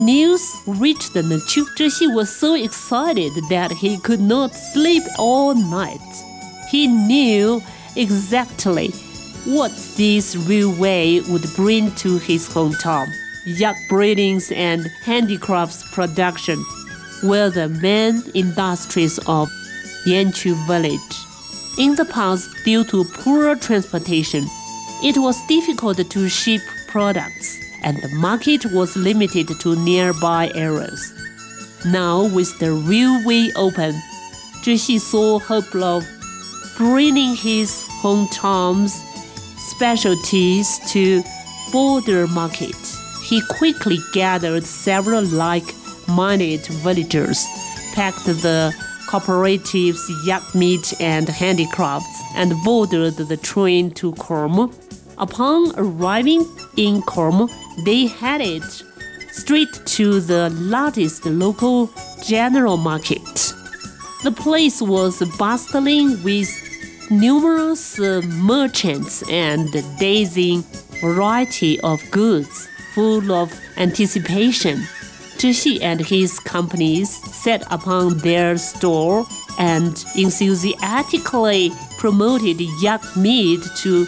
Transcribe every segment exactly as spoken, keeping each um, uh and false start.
News reached Nekchu. Zhe was so excited that he could not sleep all night. He knew exactly what this railway would bring to his hometown. Yak breedings and handicrafts production were the main industries of Yanqiu village. In the past, due to poor transportation, it was difficult to ship products, and the market was limited to nearby areas. Now, with the railway open, Zhe saw hope of bringing his hometown's specialties to border market. He quickly gathered several like-minded villagers, packed the cooperative's yak meat and handicrafts, and boarded the train to Kormu. Upon arriving in Kormu, they headed straight to the largest local general market. The place was bustling with numerous uh, merchants and a dazzling variety of goods, full of anticipation. Zhe and his companies set upon their store and enthusiastically promoted yak meat to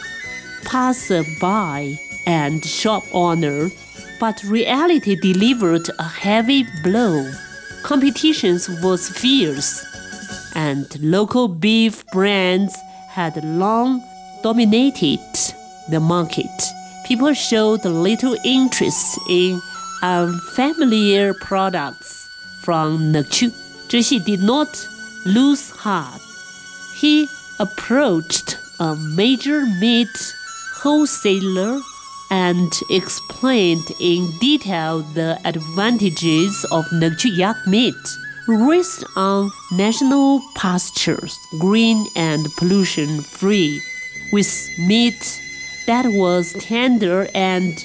passer-by and shop owner, but reality delivered a heavy blow. Competition was fierce, and local beef brands had long dominated the market. People showed little interest in unfamiliar products from Nekchu. Zhe did not lose heart. He approached a major meat wholesaler and explained in detail the advantages of Nekchu yak meat, raised on national pastures, green and pollution-free, with meat that was tender and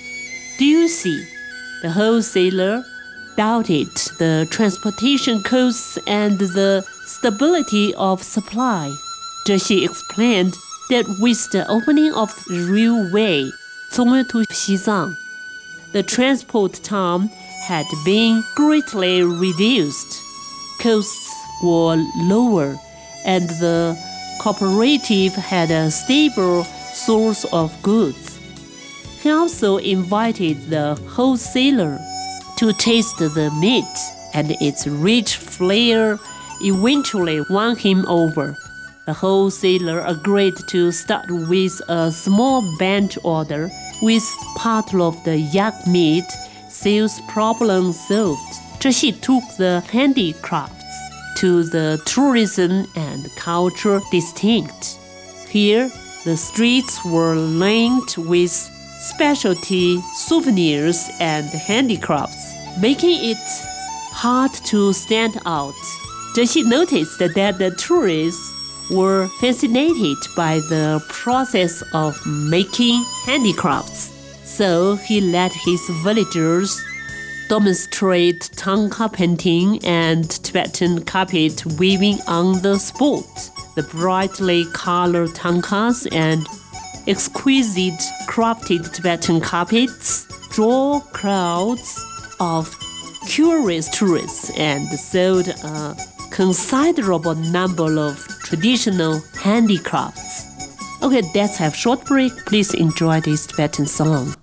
juicy. The wholesaler doubted the transportation costs and the stability of supply. Zhe explained that with the opening of the railway, Cong'e to Xizang, the transport time had been greatly reduced. Costs were lower, and the cooperative had a stable source of goods. He also invited the wholesaler to taste the meat, and its rich flavor eventually won him over. The wholesaler agreed to start with a small batch order. With part of the yak meat sales problem solved, Zhe took the handicrafts to the tourism and culture district. Here, the streets were lined with specialty souvenirs and handicrafts, making it hard to stand out. Zhe noticed that the tourists were fascinated by the process of making handicrafts, so he let his villagers demonstrate tanka painting and Tibetan carpet weaving on the spot. The brightly colored tankas and exquisite crafted Tibetan carpets draw crowds of curious tourists and sold a considerable number of traditional handicrafts. Okay, let's have a short break. Please enjoy this Tibetan song.